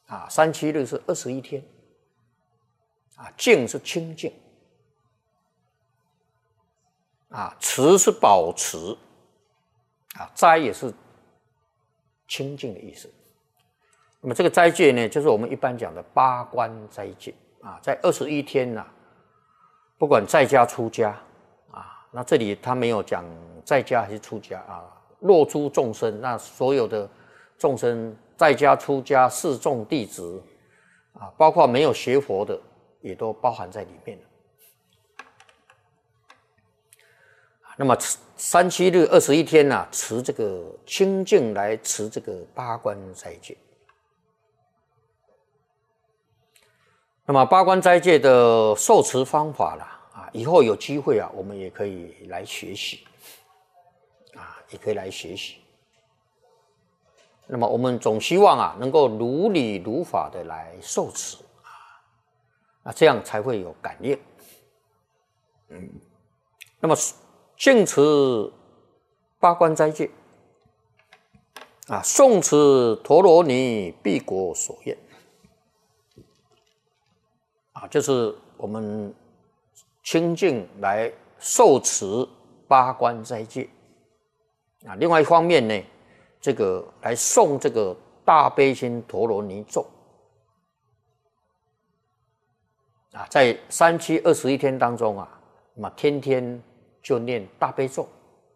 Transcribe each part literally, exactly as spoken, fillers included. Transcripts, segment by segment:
啊，三七日是二十一天，啊，静是清净，啊，持是保持，啊，斋也是清净的意思。那么这个斋戒呢，就是我们一般讲的八关斋戒啊，在二十一天呐、啊，不管在家出家啊，那这里他没有讲在家还是出家啊，若诸众生，那所有的众生在家出家侍众弟子啊，包括没有学佛的，也都包含在里面了。那么三七日二十一天呐、啊，持这个清净来持这个八关斋戒。那么八关斋戒的受持方法啦，啊，以后有机会啊，我们也可以来学习，啊，也可以来学习。那么我们总希望啊，能够如理如法的来受持啊，那这样才会有感应。嗯，那么净持八关斋戒啊，诵持陀罗尼必果所愿。啊，就是我们清净来受持八关斋戒啊。另外一方面呢，这个来诵这个大悲心陀罗尼咒啊，在三七二十一天当中啊，那么天天就念大悲咒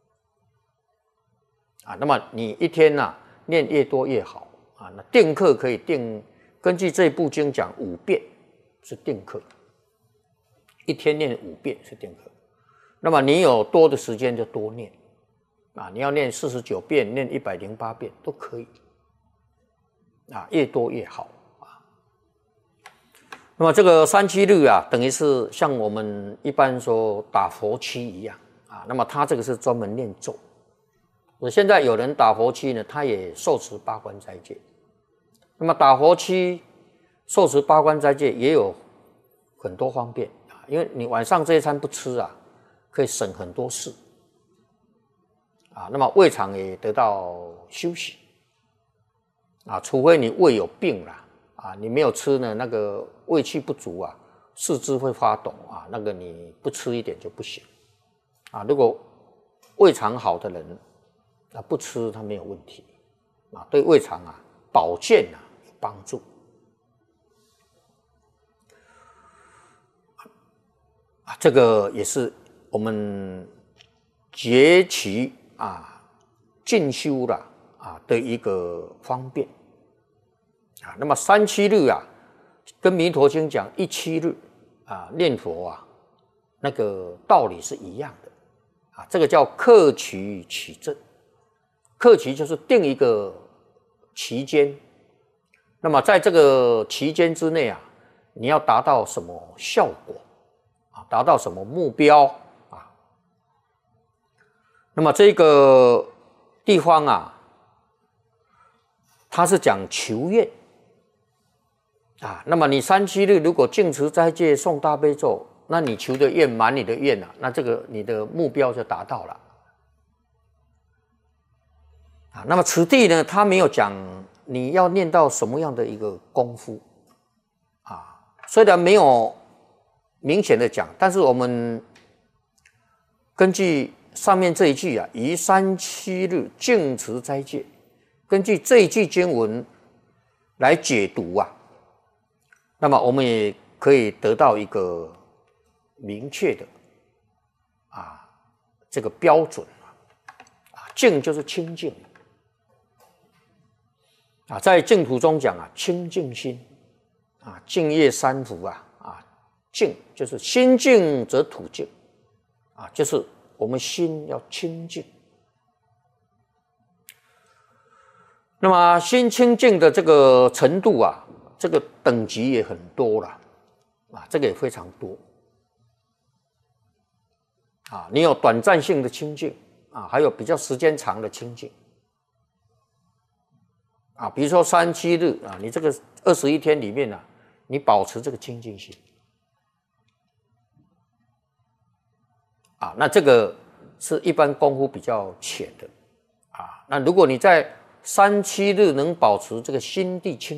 啊。那么你一天呐、啊、念越多越好啊。那定课可以定，根据这部经讲五遍。是定课，一天念五遍是定课。那么你有多的时间就多念啊，你要念四十九遍，念一百零八遍都可以啊，越多越好啊。那么这个三七日啊，等于是像我们一般说打佛七一样啊。那么他这个是专门念咒。我现在有人打佛七呢，他也受持八关斋戒。那么打佛七受持八关斋戒也有很多方便啊，因为你晚上这一餐不吃啊，可以省很多事啊。那么胃肠也得到休息啊，除非你胃有病啦啊，你没有吃呢，那个胃气不足啊，四肢会发抖啊，那个你不吃一点就不行啊。如果胃肠好的人啊，不吃他没有问题啊，对胃肠啊保健啊有帮助。啊，这个也是我们节期啊进修了啊的一个方便啊。那么三七日啊，跟弥陀经讲一七日啊念佛啊，那个道理是一样的啊。这个叫克期起正，克期就是定一个期间，那么在这个期间之内啊，你要达到什么效果？达到什么目标啊？那么这个地方啊，它是讲求愿啊。那么你三七日如果净持斋戒诵大悲咒，那你求的愿满你的愿啊，那这个你的目标就达到了啊。那么此地呢，他没有讲你要念到什么样的一个功夫啊，虽然没有明显的讲，但是我们根据上面这一句啊，于三七日净持斋戒，根据这一句经文来解读啊，那么我们也可以得到一个明确的啊这个标准啊，净就是清净啊，在净土中讲啊，清净心啊，净业三福啊。净就是心净则土净啊，就是我们心要清净。那么心清净的这个程度啊，这个等级也很多了啊，这个也非常多啊。你有短暂性的清净啊，还有比较时间长的清净啊。比如说三七日啊，你这个二十一天里面啊，你保持这个清净心。啊，那这个是一般功夫比较浅的啊。那如果你在三七日能保持这个心地清